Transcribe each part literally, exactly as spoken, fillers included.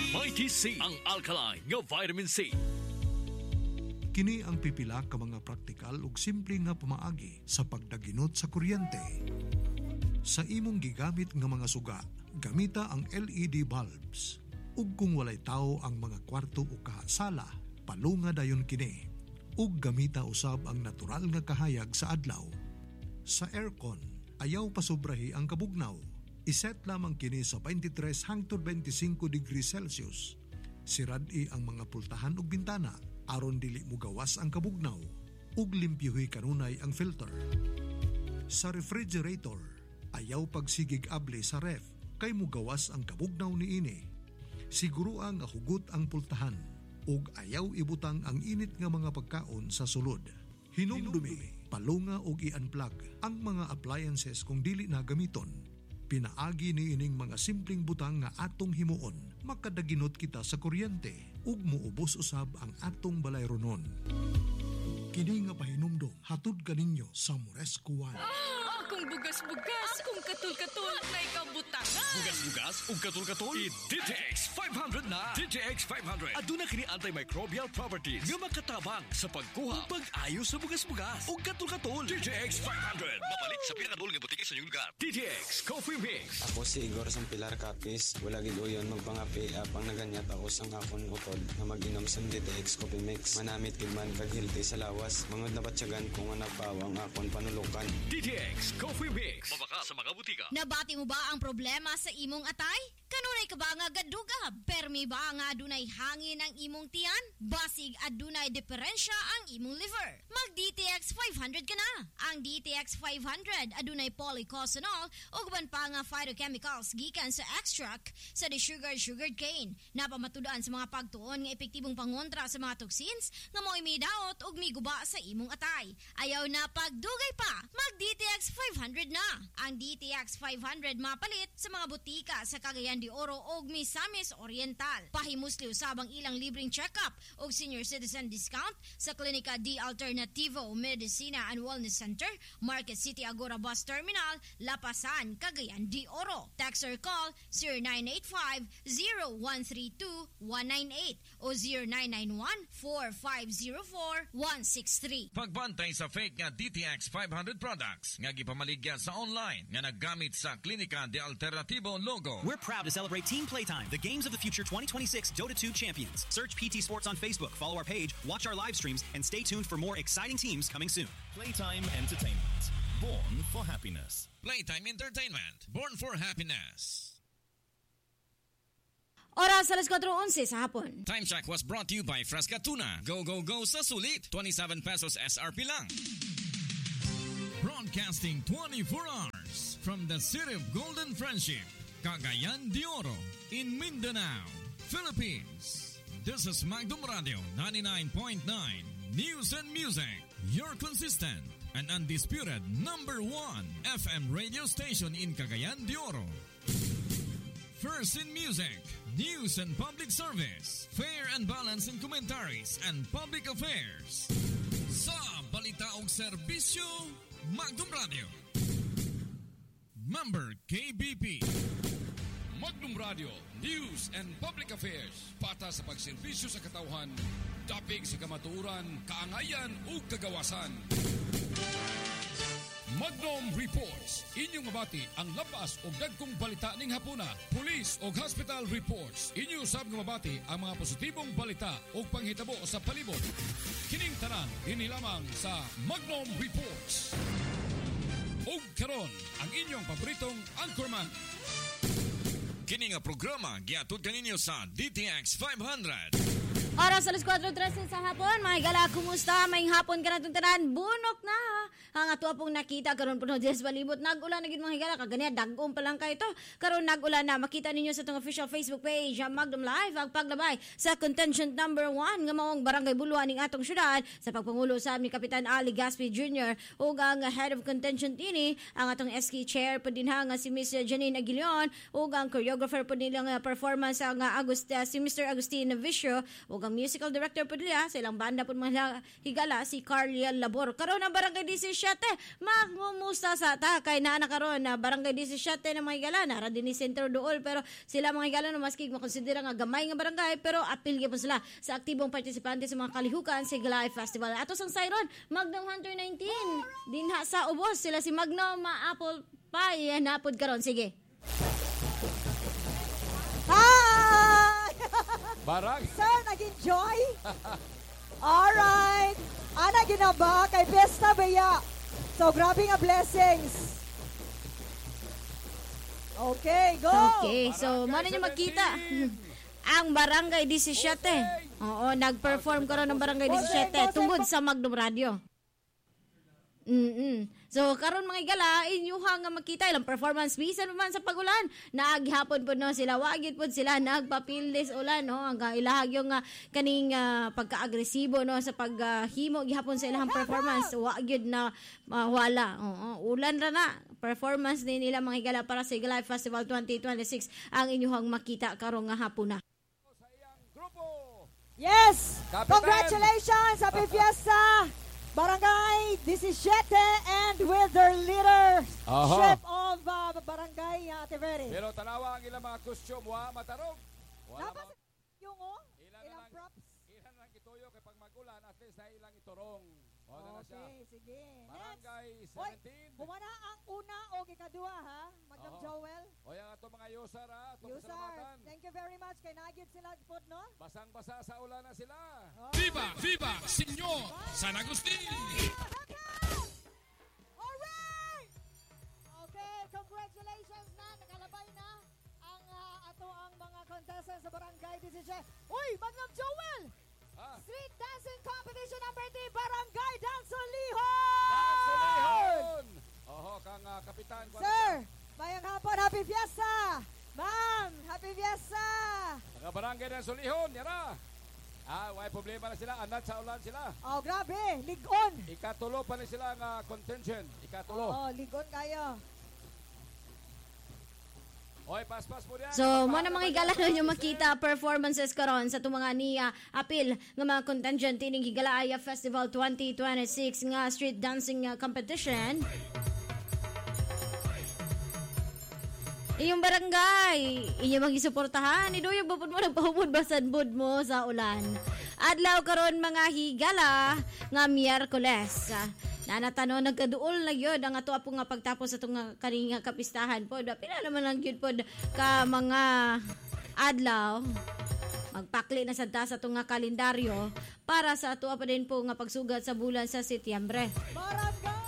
Mighty C, ang alkaline nga vitamin C. Kini ang pipila ka mga praktikal ug simple nga pamaagi sa pagdaginot sa kuryente. Sa imong gigamit nga mga suga, gamita ang L E D bulbs. Ug kung walay tao ang mga kwarto o sala, palunga dayon kini. Ug gamita usab ang natural nga kahayag sa adlaw. Sa aircon, ayaw pasubrahi ang kabugnaw. Iset lamang kini sa twenty-three hangtod twenty-five degrees Celsius. Sirad-i ang mga pultahan ug bintana aron dili mo gawas ang kabugnaw ug limpyuhi kanunay ang filter. Sa refrigerator, ayaw pagsigig able sa ref kay mo gawas ang kabugnaw niini. Siguro ang hugot ang pultahan ug ayaw ibutang ang init nga mga pagkaon sa sulod. Hinumdumi, palunga ug i-unplug ang mga appliances kung dili na gamiton. Pinaagi ni ining mga simpleng butang nga atong himuon, makadaginot kita sa kuryente ug muubos usab ang atong balayronon. Kini nga pahinumdom hatod kaninyo sa Moresco One. Ah, akong bugas-bugas, akong katul-katul, may kabutangan. Bugas-bugas ug katul-katul, i-D T X five hundred na. D T X five hundred aduna kini antimicrobial properties nga makatabang sa pagkuha ug pag-ayo sa bugas-bugas ug katul-katul. D T X five hundred mapalit sa pinakadulong nga butike sa inyong lugar. D T X Coffee Mix. Ako si Igor sang Pilar Capis. Wala gid uyon magpangapi apang naganyat ako sang akon utod na mag-inom sa D T X Coffee Mix. Manamit gid man kag healthy sa lawas. Mangod na batyagan kung nga nagpawang akon panulukan. D T X Coffee Mix. Mabaka sa mga butika. Nabati mo ba ang problema sa imong atay? Kanunay ka ba nga gaduga? Permi ba nga adunay hangin ang imong tiyan? Basig adunay diferensya ang imong liver? Mag D T X five hundred ka na. Ang D T X five hundred adunay polycosanol ug uban pa nga phytochemicals gikan sa extract sa sugar sugared cane. Napamatudan sa mga pagtuon nga epektibong pangontra sa mga toxins nga mo'y midaot ug miguba sa imong atay. Ayaw na pagdugay pa. Mag D T X five hundred na. Ang D T X five hundred mapalit sa mga butika sa Cagayan de Oro ug Misamis Oriental. Pahimusli usab ang ilang libreng check-up ug senior citizen discount sa Klinika D Alternativo Medicina and Wellness Center, Market City Agora Bus Terminal, Lapasan, Cagayan de Oro. Text or call zero nine eight five, zero one three two, one nine eight o zero nine nine one, four five zero four, one six three. Pagbantay sa fake nga D T X five hundred products nga gipamaligya sa online nga naggamit sa Klinika de Alternativo logo. We're proud to celebrate Team Playtime, the Games of the Future twenty twenty-six Dota two champions. Search P T Sports on Facebook, follow our page, watch our live streams, and stay tuned for more exciting teams coming soon. Playtime Entertainment, born for happiness. Playtime Entertainment, born for happiness. Oras alas four eleven sa hapon. Time check was brought to you by Fresca Tuna. Go, go, go sa sulit. twenty-seven pesos S R P lang. Broadcasting twenty-four hours from the city of Golden Friendship, Cagayan de Oro, in Mindanao, Philippines. This is Magdum Radio ninety-nine point nine News and Music, your consistent and undisputed number one F M radio station in Cagayan de Oro. First in music, news and public service, fair and balanced in commentaries and public affairs. Sa balita og serbisyo, Magdum Radio. Member K B P. Magdum Radio, News and Public Affairs. Pata sa pagserbisyo sa katawhan, dapig sa kamatuoran, kaangayan ug kagawasan. Magnum Reports. Inyong mabati ang labas o dagkong balita ning hapuna. Police o hospital reports. Inyo sab nga mabati ang mga positibong balita o panghitabo sa palibot. Kining tanan dinhi lamang sa Magnum Reports. Og karon ang inyong paboritong anchorman. Kini nga programa giatud kaninyo sa D T X five hundred. Oras alas four thirty sa hapon. Mga gala, kumusta? May hapon ka na tuntanan. Bunok na ha. Ang ato pong nakita karon puno Jess Balibot. Nag-ulan na gid mga gala. Kaganya, dagong pa lang kayo to. Karon nag-ulan na. Makita ninyo sa itong official Facebook page, Magdum Live, ang paglabay sa contention number one nga maong barangay Buluan ng atong syudad sa pagpangulo sa ni Kapitan Ali Gaspi Junior ug ang head of contention tini, ang atong S K chair po din ha nga si Miss Janine Aguilion ug ang choreographer po nilang performance ang Agust, si Mister Agustin Vicio ug ang ang musical director po nila sa ilang banda po mga higala si Carliel Labor. Karon ang barangay seventeen, magmumusta sa ta kay naa na karon na barangay seventeen na mga higala nara din ni Sentro Duol, pero sila mga higala na maski makonsidera nga gamay nga barangay pero apil gyud po sila sa aktibong partisipante sa mga kalihukan sa Higalay Festival. Ato sang Siron, Magnum Hunter nineteen dinha sa ubos sila si Magnum Apple Pie napod karon. Sige. Hi! Barang. Sir, nag-enjoy? Alright. Ana ginaba kay Pesta Baya. So, grabe nga blessings. Okay, go! Okay, so mano nyo magkita ang Barangay seventeen. Oo, nag-perform karon ng Barangay seventeen tungod sa Magnum Radio. Mm-mm. So karon mga igala inyuha nga makita ilang performance bisan man sa pagulan naaghapon po no sila wagid po sila nagpapildes ulan no ang ilahag yung uh, kaning uh, pagka-agresibo no sa paghimo uh, gihapon sa ilang performance wagid na uh, wala oo ulan ra na performance din nila mga igala para sa Higalay Festival twenty twenty-six ang inyuhang makita karong nga hapon na. Yes! Kapitan. Congratulations! Happy Fiesta! Barangay seventeen and with their leader, Aha. Chef of uh, Barangay uh, Tevere. Pero tanawa ang ilang mga costume, wa matarong. Wala Dapat ma- yung oh, ilan ilang lang, props. Ilan lang ituyo kay pag magulan at least na ilang iturong. O na na siya. Okay, sige. Barangay Next. Oy, seventeen. bumana ang una o ikadua ha, Madam Oho. Joel. O yan ato mga user ha, itong User, pasalamatan. thank you very much. Kay Nagyod sila pod no? Basang-basa sa ulan na sila. Oh. Viva! Viva! Senyor San Agustin! Alright! Okay, congratulations na. Nakalabay na ang uh, ato ang mga contestants sa Barangay seventeen. Uy, Madam Joel! Ah. Street Dancing Competition number three, Barangay Dansolihon! Dansolihon! Oho, kang uh, kapitan. Sir, mayang hapon, happy fiesta! Ma'am, happy fiesta! Mga barangay ng Solihon, yara! Ah, may problema na sila, anat sa ulan sila. Oh, grabe, ligon! Ikatulo pa na sila ang uh, contention. Ikatulo. Oh, ligon kayo. Oy, pas-pas mo diyan. So, mo na mga higala na nyo makita performances karon sa itong mga niya apil ng mga contingent tining Higalaya Festival twenty twenty-six nga street dancing uh, competition. Iyong barangay, inyong magisuportahan. Iduyog ba po mo nagpahumod basan bud mo sa ulan. Adlaw karon mga higala nga Miyerkules. Na natano nagkaduol na gyud ang ato po nga pagtapos sa itong kaning kapistahan po. Pila naman lang gyud po ka mga adlaw. Magpakli na sad ta sa itong nga kalendaryo para sa ato pa din po nga pagsugat sa bulan sa Setyembre. Barangay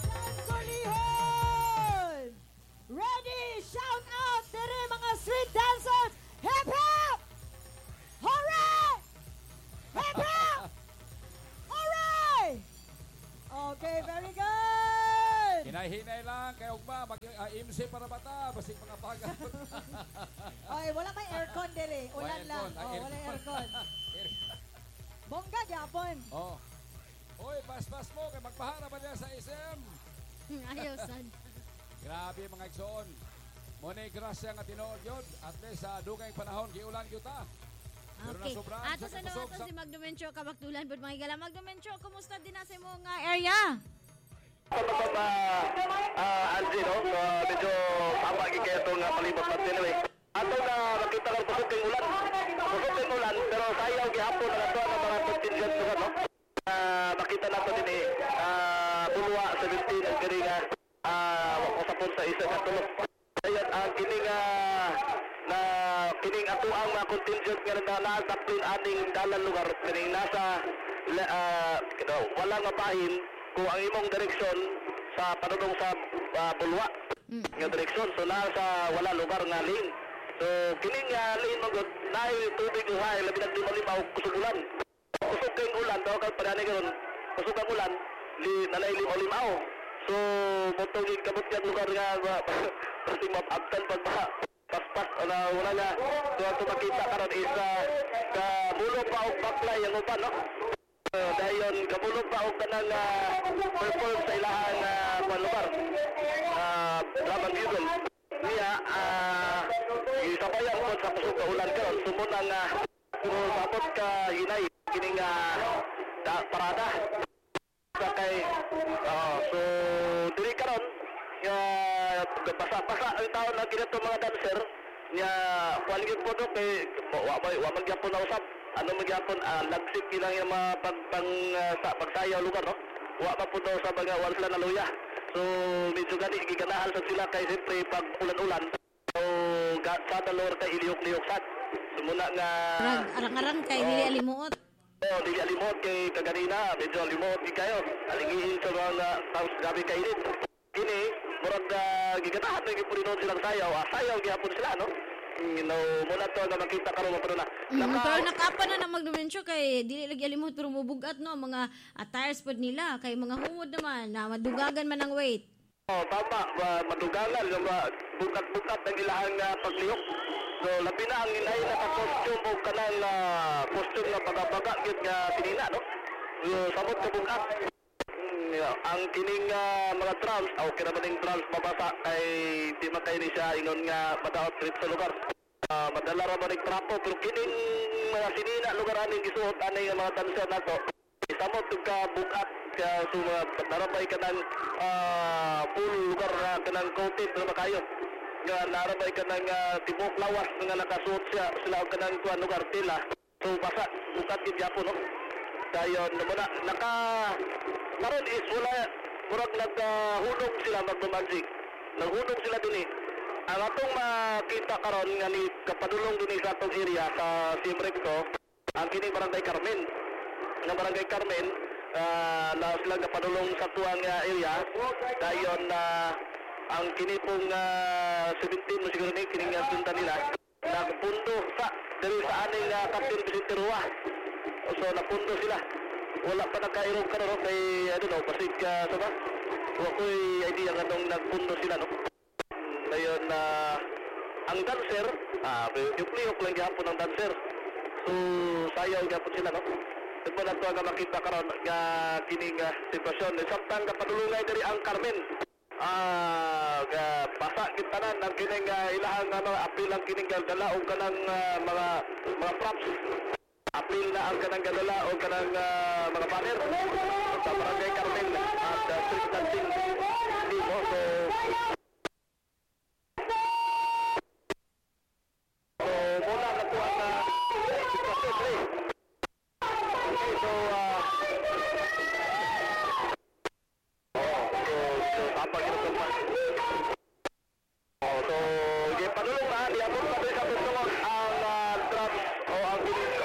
Dansolihon! Ready! Shout out! Tere mga street dancers! Hip hop! Hooray! Hip hop! Hooray! Okay, very good! Hinay-hinay lang, kaya ugma, mag-M C uh, para bata, basig mga pagat. Oy, wala may aircon dire. Ulan lang. Aircon, Oh, ah, wala aircon. aircon. Bongga gyapon. Oh. Oy, pas-pas mo, kay magpahara ba niya sa S M? Ayaw sad. Grabe mga igsoon. Monay grasya nga tinuod yun. At least sa dugay panahon, giulan yuta. Okay. Ato sa nawa to si Magdomencho kabaktulan pod mga higala. Magdomencho, kumusta din na sa imong nga area? Kapag uh, Angie, no? So, medyo pamagi kayo itong uh, palibot natin. Anyway, ato na nakita kang pusok yung ulan. Pusok yung ulan, pero sayaw gihapon na ito ang mga contingent ko, no? Uh, makita nato din eh, uh, Bulwa seventeen, ang kini nga, uh, wakosapon sa isa na tulog. Ayan, ang kining, uh, na kining ato ang mga contingent nga na nagtaklin aning dalan lugar. Kining nasa, uh, wala nga pahin, kung ang imong direksyon sa panudong sa uh, Bulwa mm. nga direksyon, so nasa wala lugar nga lane. So kining nga uh, lane magod naay tubig uhay labi na di malimaw kusog ulan. Kusog kay ulan daw kag padani karon. Kusog ang ulan li nanay limaw. So motong ikabot yang lugar nga pasti mapabtan pag ba paspas na wala nga. So ato makita karon is uh, ka mulo pa og baklay ang uban, no? Uh, dayon kabulog pa og kanang uh, perform sa ilahang uh, lugar uh, Laban Eagle niya uh, isabayan po sa kusog ka ulan karon sumod ang uh, So sabot ka hinay kining uh, da, parada sa kay uh, so diri karon nga basa-basa ang taon na ginato mga dancer nya kualigid po do kay wa wa man gyapon na usab ano man gyapon uh, lagsik ilang yung mga pag pang uh, sa pagsayaw lugar no wa pa po daw sa mga wala sila naluya so medyo gani giganahan sa sila kay siyempre pag ulan-ulan so ga, sa dalor kay iliyok-liyok sad so muna nga arang-arang kay dili uh, alimuot oh dili alimuot kay kaganina medyo alimuot di kayo alingihin sa mga taos gabi kay init kini murag uh, giganahan na gipulinon silang sayaw ah, sayaw gihapon sila no you know muna to nga makita karon mo pero na mm, naka, pero nakapa na na magdumensyo kay dili lagi alimot pero mubugat no mga attires pod nila kay mga hungod naman na madugagan man ang weight oh tama uh, madugagan ba bukat-bukat ang ilahang uh, paglihok so labi na ang inay na costume o kanang uh, costume na pagabaga gyud nga pinina no so sabot ka bukat yeah, ang kining uh, mga drums o kira ba ning drums mabasa kay di man kay ni siya ingon nga madaot trip sa lugar uh, madala ra ba ning trapo pero kining mga sinina lugar aning gisuot ani nga mga dancer nato isamot ka bukat ka suma narabay ka ng uh, full lugar na kanang coated na kayo nga narabay ka ng uh, tibok lawas nga nakasuot siya sila og kanang kuan lugar tila so basa bukat gid gyapon no dayon muna naka karon is wala murag naghulog sila magmamagic naghulog sila dinhi ang atong makita karon nga ni kapadulong dinhi sa atong area sa Siem Recto ang kini barangay Carmen nga barangay Carmen uh, na sila kapadulong sa tuang uh, area dayon na uh, ang kini pong uh, seventeen mo siguro ni kini nga punta nila nagpundo sa diri sa aning uh, Captain Vicente Rua so napundo sila wala pa nagkairog ka no kay I don't know basig ka uh, sa ba wala ko'y idea nga nung nagpundo sila no ngayon na uh, ang dancer ah yung lang gihapon ang dancer so sayaw gihapon sila no ito na ito nga makita karon nga kining uh, sitwasyon samtang kapadulungay diri ang Carmen ah ga basa kita na ang kining uh, ilahang ano apil ang kining dala o kanang uh, mga mga props apil na ang kanang gadala o kanang uh, mga banner sa barangay Carmen at uh, street dancing dito so so muna na po ang uh, sitwasyon okay so uh, oh so so tapag ito pa oh so yung padulong na diabot pa rin sa pusungon ang uh, drums o ang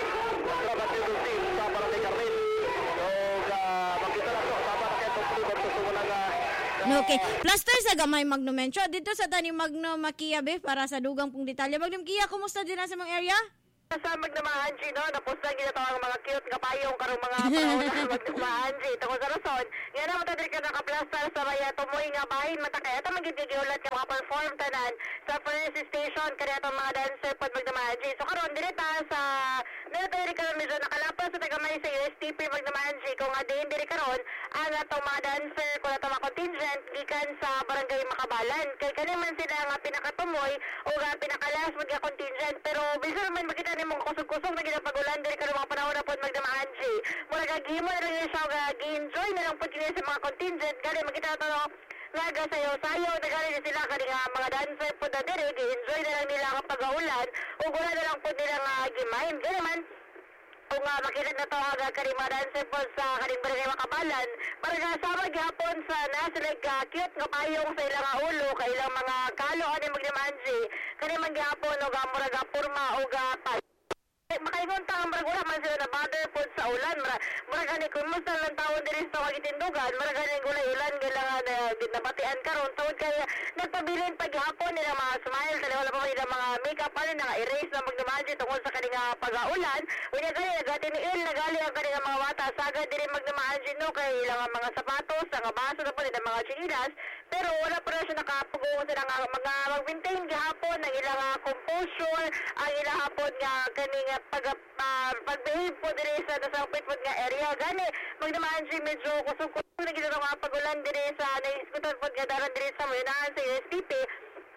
sa barangay Carmen so uh, makita na po sa barangay Carmen pusungon ang no, okay. Plaster sa gamay Magno Mencho. Dito sa tani Magno Makia be para sa dugang pong detalye. Magno Makia, kumusta din sa mga area? Sa magnamaan si no, napusta ginato ang mga cute nga payong karong mga panahon na magnamaan si. Tungkol sa rason, nga naman ta diri ka naka-plaster sa baya tumoy nga bahin matakay. Ito magigigiulat ka maka-perform tanan sa first station kaya itong mga dancer pod magnamaan si. So karon diri ta sa diri diri ka medyo nakalapas sa tagamay sa U S T P magnamaan si. Kung adin diri karon ang atong mga dancer kung atong mga contingent gikan sa barangay Makabalan. Kay kani man sila nga pinakatumoy o nga pinakalas mga contingent pero bisan man makita ni mong kusog-kusog na ginapagulan diri ka mga panahon na pod magdamaan si. Mura gagimo na lang siya nga gi-enjoy na lang pod sa mga contingent gani makita to no nga sayo-sayo na gani sila kani nga mga dancer pod na diri gi-enjoy na lang nila kapag ulan o wala na lang pod nila nga gi-mime gani man kung uh, makinig na ito agad karimang dancer po sa karing barangay Makabalan para kasama gihapon sa nasilig uh, cute nga payong sa ilang ulo kay ilang mga kalo ani magdimansi karimang gihapon o gamura ga purma o ga makaingon ta ang wala man sila na bother po sa ulan mara gani kung musta lang taon diri sa magitindugan mara gani gulay ulan gila nga nabatian karon tawod kay nagpabilin pa gihapon nila mga smile kaya wala pa nila mga makeup ano na erase na magdamaji tungkol sa kaninga pag-aulan unya gani nagatiniil nagali ang kaninga mga bata sagad diri magdamaji no kay ilang mga sapatos nga baso na po nila mga chinilas pero wala pa rin siya nakapugong sila nga mga mag-maintain gihapon ang ilang composure ang ilang hapon nga kaninga pag uh, pag-behave po diri sa nasapit po nga area gani magdamaan si medyo kusog-kusog na gito nga pagulan diri sa naiskutan po nga daran diri sa Maynaan sa U S T P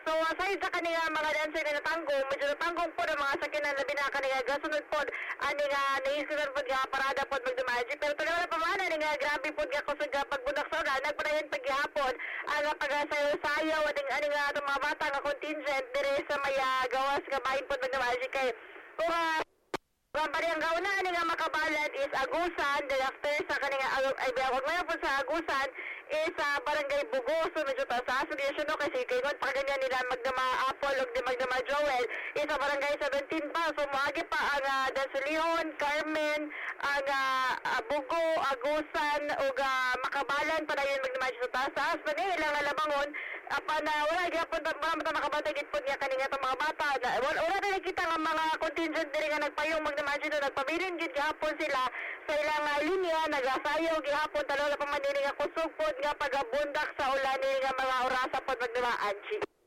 So, aside sa kanila mga dancer na natanggong, medyo natanggong po ng mga sakinan labi na kanila gasunod po, ani nga naisisan po nga parada po magdumaji. Pero talaga na pamana, ani nga grabe po nga kusog pagbudak sa oras, nagpadayon paghihapon, ang pag-sayaw-sayaw, ani nga itong mga bata nga contingent, dire sa maya gawas nga bahin po magdumaji. Kaya, kung uh, ang parang gauna ni nga makabalan is Agusan, then after sa kanina ay biawag na po sa Agusan is sa uh, Barangay Bugos, so medyo taas so di siya no kasi kay kon pa ganyan nila magdama Apple ug di magdama Joel is sa Barangay seventeen pa, so moagi pa ang uh, Dasleon, Carmen, ang uh, uh, Bugo, Agusan ug uh, makabalan para yun magdama sa taas pa ni ilang alabangon apa na wala gyapon ta mga makabata gid pud nga kanina ta mga bata wala wala na kita nga mga contingent diri nga nagpayong magdamage do nagpabilin gid gihapon sila sa ilang uh, linya nagasayaw gihapon talo na pamanini nga kusog pod nga pagabundak sa ulan ni nga mga orasa pod magdamaan.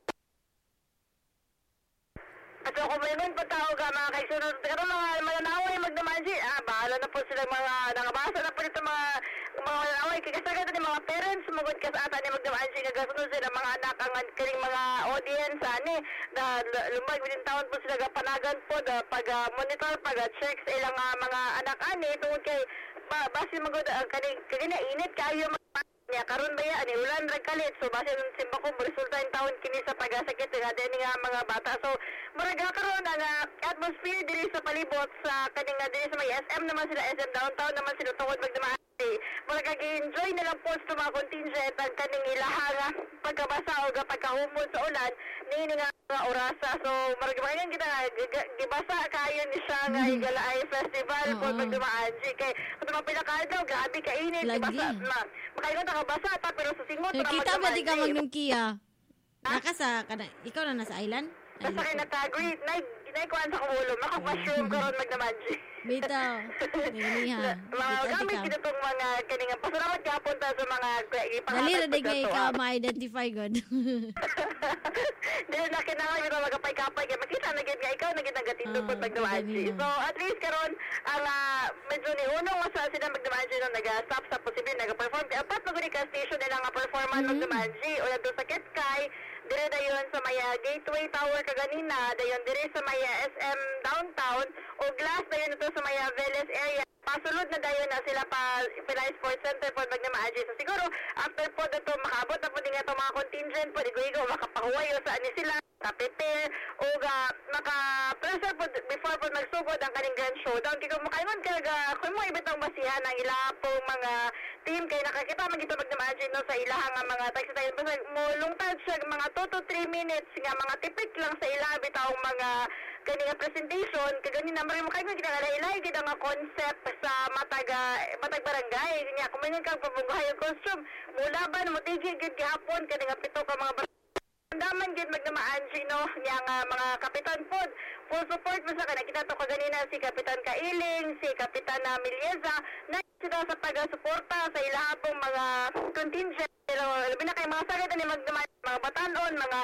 At so, kung mayroon pa tao ka mga kaisunod, pero mga mananaway magdamansi, ah, bahala na po sila mga, nakabasa na po dito mga, mga mananaway, kasi agad ni mga parents, magod ka sa ata ni magdamansi, nagasunod sila mga anak, ang kaling mga audience, ani, na lumag, within taon po sila kapanagan po, da, pag-monitor, uh, pag-check sa ilang uh, mga anak, ani, tungkol kay, ba, basi magod, uh, kaling, kaling na init, kayo mga niya karon ba ya ani ulan ra kalit so base ng simba ko resulta in taon kini sa pagasakit nga din nga mga bata so muraga karon ang uh, atmosphere diri sa palibot sa kaning diri sa may S M naman sila S M downtown naman sila tungod magdama muraga gi-enjoy na lang po sa mga contingent ang kaning ilahang pagkabasa o pagkahumol sa ulan ni nga mga orasa so muraga mayan kita gibasa kayo ni siya nga Igalaay Festival po magdumaan kay kung mapilakad daw grabe kainit gibasa ma makaingon nakabasa ta pero sa singot ra magdumaan kita ba di ka magnungkiya naka sa kana ikaw na nasa island nasa kay naka-greet nay nay kuan sa kumulo makapashroom karon magdamage bitaw niniha mga gamit kita tong mga kaning pasalamat gyapon ta sa mga ipanghatag dali ra digay ka ma-identify god dili na kinahanglan kita magapay-kapay kay makita na gid nga ikaw na gid nagatindog pud magdamage so at least karon ang uh, medyo ni unong sa sila magdamage no naga-stop sa posible naga-perform apat na gud ka station nila nga performance magdamage o na sa Ketkay dire dayon sa Maya Gateway Tower kaganina dayon dire sa Maya S M downtown o glass dayon ito sa Maya Veles area pasulod na dayon na sila pa Pilay Sports Center po magdamaaji so siguro after po dito makaabot na po din ito mga contingent po digo-igo makapahuway o saan ni sila ka-prepare o ga maka-pressure po before po magsugod ang kaning grand showdown kaya makaingon kaga kung mo ibitang basihan ang ila po mga team kay nakakita man dito magdamaaji no sa ilaha nga mga taxi tayo basta mo lungtad siya mga two to three minutes nga mga tipik lang sa ila bitawong mga kanina presentation kagani na mari mo kayo kita nga ilay gid nga concept sa mataga matag barangay niya kung may kang pabunghay yung costume mula ba mo tigil gid gihapon kani nga pito ka mga daman gid magdamaan sino niya nga mga kapitan pod full support mo sa kana kita to kaganina si Kapitan Kailing si Kapitan na Milieza na sila sa taga-suporta sa ilahapong mga contingent pero labi na kay mga sagad ni magdamaan mga batanon mga